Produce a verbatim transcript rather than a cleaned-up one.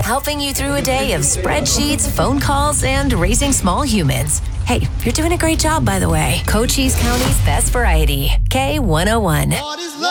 helping you through a day of spreadsheets, phone calls, and raising small humans. Hey, you're doing a great job, by the way. Cochise County's best variety. K one oh one.